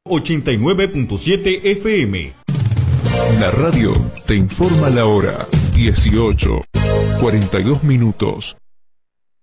89.7 FM. La radio te informa la hora. 18:42 minutos.